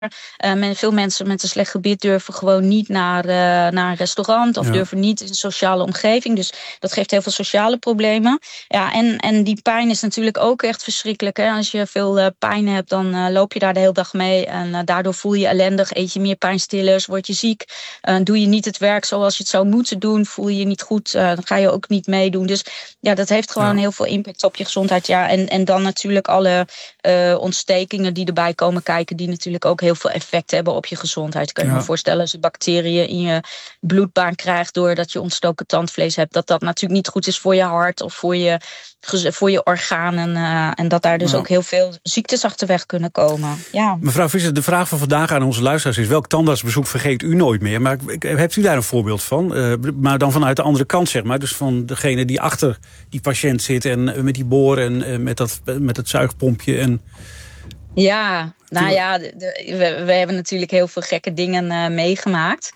Veel mensen met een slecht gebit durven gewoon niet naar een restaurant of durven niet in een sociale omgeving. Dus dat geeft heel veel sociale problemen. Ja, en die pijn is natuurlijk ook echt verschrikkelijk. Hè? Als je veel pijn hebt, dan loop je daar de hele dag mee. En daardoor voel je je ellendig, eet je meer pijnstillers, word je ziek. Doe je niet het werk zoals je het zou moeten doen, voel je je niet goed, dan ga je ook niet meedoen. Dus ja, dat heeft gewoon heel veel impact op je gezondheid. Ja, en dan natuurlijk alle ontstekingen die erbij komen kijken, die natuurlijk ook heel veel effect hebben op je gezondheid. Kun je me voorstellen, als je bacteriën in je bloedbaan krijgt doordat je ontstoken tandvlees hebt, dat natuurlijk niet goed is voor je hart of voor je organen. En dat daar dus ook heel veel ziektes achterweg kunnen komen. Ja. Mevrouw Visser, de vraag van vandaag aan onze luisteraars is: welk tandartsbezoek vergeet u nooit meer? Maar hebt u daar een voorbeeld van? Maar dan vanuit de andere kant, zeg maar. Dus van degene die achter die patiënt zit en met die boor en met het zuigpompje en... Ja, nou ja, we hebben natuurlijk heel veel gekke dingen meegemaakt.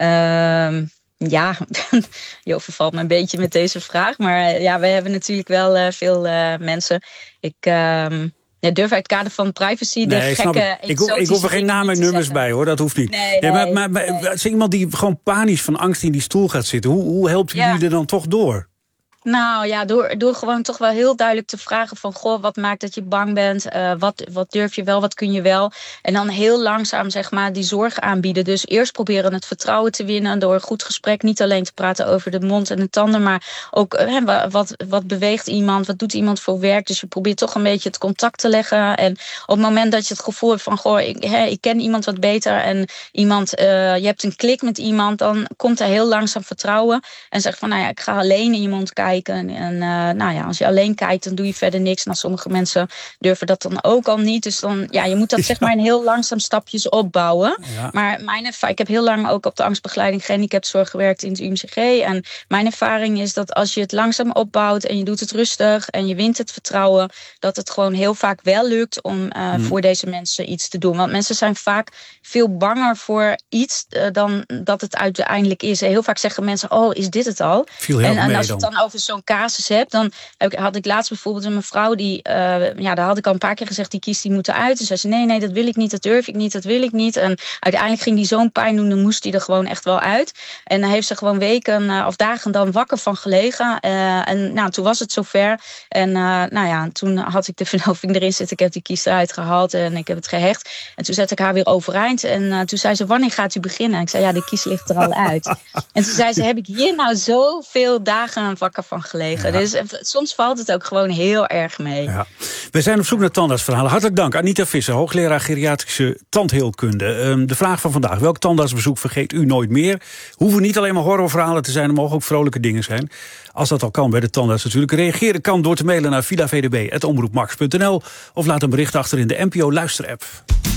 Ja, je overvalt me een beetje met deze vraag. Maar ja, we hebben natuurlijk wel veel mensen. Ik durf uit het kader van privacy de gekke... Ik hoef er geen namen en nummers bij, hoor. Dat hoeft niet. Nee. Maar als iemand die gewoon panisch van angst in die stoel gaat zitten, hoe helpt u jullie er dan toch door? Nou ja, door gewoon toch wel heel duidelijk te vragen van... goh, wat maakt dat je bang bent? Wat durf je wel, wat kun je wel? En dan heel langzaam, zeg maar, die zorg aanbieden. Dus eerst proberen het vertrouwen te winnen... door een goed gesprek, niet alleen te praten over de mond en de tanden... maar ook wat beweegt iemand, wat doet iemand voor werk? Dus je probeert toch een beetje het contact te leggen. En op het moment dat je het gevoel hebt van... goh, ik ken iemand wat beter en je hebt een klik met iemand... dan komt er heel langzaam vertrouwen. En zeg van, nou ja, ik ga alleen in je mond kijken... En als je alleen kijkt, dan doe je verder niks. Nou, sommige mensen durven dat dan ook al niet. Dus dan, je moet dat zeg maar in heel langzaam stapjes opbouwen. Ja. Maar ik heb heel lang ook op de angstbegeleiding gehandicaptenzorg gewerkt in het UMCG. En mijn ervaring is dat als je het langzaam opbouwt en je doet het rustig en je wint het vertrouwen, dat het gewoon heel vaak wel lukt om voor deze mensen iets te doen. Want mensen zijn vaak veel banger voor iets dan dat het uiteindelijk is. Heel vaak zeggen mensen, oh, is dit het al? En als je het dan over zo'n casus hebt, dan had ik laatst bijvoorbeeld een mevrouw die, daar had ik al een paar keer gezegd, die kiest die moeten uit. Dus zei ze, nee, dat wil ik niet, dat durf ik niet, dat wil ik niet. En uiteindelijk ging die zo'n pijn doen, dan moest die er gewoon echt wel uit. En dan heeft ze gewoon weken of dagen dan wakker van gelegen. Toen was het zover. En toen had ik de vernoving erin zitten. Ik heb die kies eruit gehaald en ik heb het gehecht. En toen zette ik haar weer overeind. En toen zei ze, wanneer gaat u beginnen? En ik zei, ja, de kies ligt er al uit. En toen zei ze, heb ik hier nou zoveel dagen wakker van gelegen. Ja. Dus soms valt het ook gewoon heel erg mee. Ja. We zijn op zoek naar tandartsverhalen. Hartelijk dank, Anita Visser, hoogleraar geriatrische tandheelkunde. De vraag van vandaag: welk tandartsbezoek vergeet u nooit meer? Hoeven niet alleen maar horrorverhalen te zijn, er mogen ook vrolijke dingen zijn. Als dat al kan bij de tandarts natuurlijk. Reageren kan door te mailen naar villavdb@omroepmax.nl of laat een bericht achter in de NPO Luisterapp.